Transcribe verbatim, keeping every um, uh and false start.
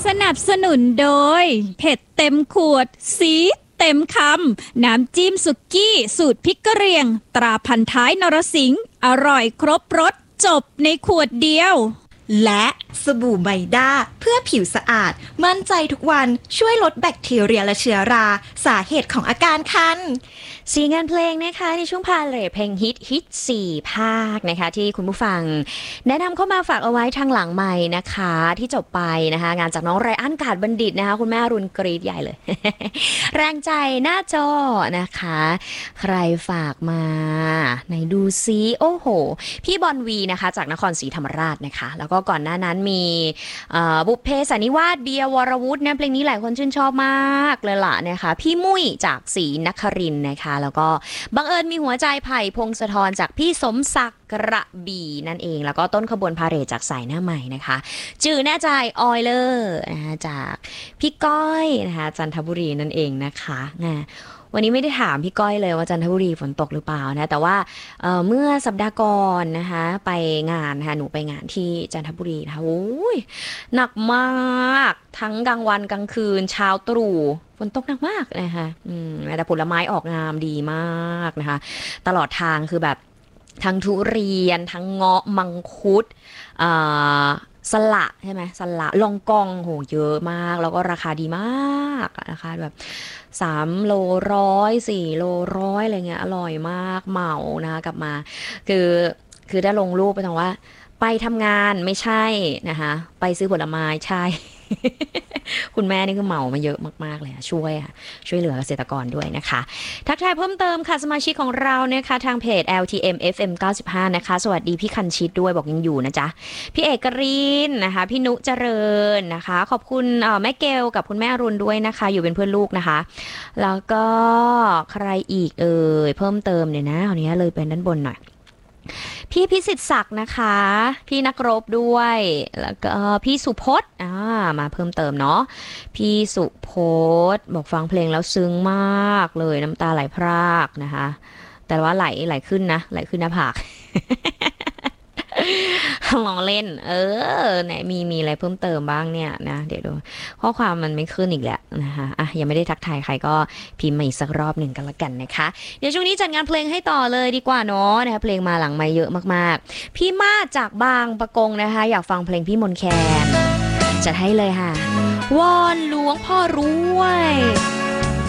สนับสนุนโดยเผ็ดเต็มขวดซีดเต็มคำน้ำจิ้มสุกี้สูตรพริกกะเหรี่ยงตราพันท้ายนรสิงห์อร่อยครบรสจบในขวดเดียวและสบู่ไมด้าเพื่อผิวสะอาดมั่นใจทุกวันช่วยลดแบคทีเรียและเชื้อราสาเหตุของอาการคันสีงานเพลงนะคะในช่วงพาเลทเพลงฮิตฮิตสี่ภาคนะคะที่คุณผู้ฟังแนะนำเข้ามาฝากเอาไว้ทางหลังไมค์นะคะที่จบไปนะคะงานจากน้องไรอันกาดบัณฑิตนะคะคุณแม่รุนกรีดใหญ่เลย แรงใจหน้าจอนะคะใครฝากมาไหนดูซิโอ้โหพี่บอลวีนะคะจากนครศรีธรรมราชนะคะแล้วก็ก่อนหน้านั้นมีบุพเพสันนิวาสเบียร์วรวุฒินะเพลงนี้หลายคนชื่นชอบมากเลยล่ะนะคะพี่มุ้ยจากศรีนครินทร์นะคะแล้วก็บังเอิญมีหัวใจไผ่พงศธรจากพี่สมศักดิ์กระบี่นั่นเองแล้วก็ต้นขบวนพาเหรดจากสายหน้าใหม่นะคะจื่อแน่ใจออยเลอร์นะคะจากพี่ก้อยนะคะจันทบุรีนั่นเองนะคะวันนี้ไม่ได้ถามพี่ก้อยเลยว่าจันทบุรีฝนตกหรือเปล่านะแต่ว่า เอ่อ เมื่อสัปดาห์ก่อนนะคะไปงานนะคะหนูไปงานที่จันทบุรีนะคะโอ้ยหนักมากทั้งกลางวันกลางคืนเช้าตรู่ฝนตกหนักมากนะคะอืมแต่ผลไม้ออกงามดีมากนะคะตลอดทางคือแบบทั้งทุเรียนทั้งเงาะมังคุดอ่าสละใช่ไหมสละลองกองโหเยอะมากแล้วก็ราคาดีมากราคาแบบสามโลร้อยสี่โลร้อยอะไรเงี้ยอร่อยมากเหมานะกลับมาคือคือได้ลงรูปไปตรงว่าไปทำงานไม่ใช่นะคะไปซื้อผลไม้ใช่ คุณแม่นี่คือเหมามาเยอะมากๆเลยช่วยช่วยเหลือเกษตรกรด้วยนะคะทักทายเพิ่มเติมค่ะสมาชิกของเรานะคะทางเพจ แอล ที เอ็ม เอฟ เอ็ม เก้าสิบห้านะคะสวัสดีพี่คันชิดด้วยบอกยังอยู่นะจ๊ะพี่เอกรินนะคะพี่นุเจริญนะคะขอบคุณแม่เกลกับคุณแม่อรุณด้วยนะคะอยู่เป็นเพื่อนลูกนะคะแล้วก็ใครอีกเอ่ยเพิ่มเติมเนี่ยนะเอาเนี้ยเลยเป็นด้านบนหน่อยพี่พิสิทธิ์ศักดิ์นะคะพี่นักรบด้วยแล้วก็พี่สุพจน์อ่ามาเพิ่มเติมเนาะพี่สุพจน์บอกฟังเพลงแล้วซึ้งมากเลยน้ำตาไหลพรากนะคะแต่ว่าไหลไหลขึ้นนะไหลขึ้นหน้าผาก ลองเล่นเออไหนมีมีอะไรเพิ่มเติมบ้างเนี่ยนะเดี๋ยวดูข้อความมันไม่ขึ้นอีกแล้วนะคะอ่ะยังไม่ได้ทักทายใครก็พิมพ์มาอีกสักรอบหนึ่งกันละกันนะคะเดี๋ยวช่วงนี้จัดงานเพลงให้ต่อเลยดีกว่าเนาะนะคะเพลงมาหลังไมค์เยอะมากๆพี่มาจากบางปะกงนะคะอยากฟังเพลงพี่มนต์แคนจัดให้เลยค่ะวอนหลวงพ่อรวย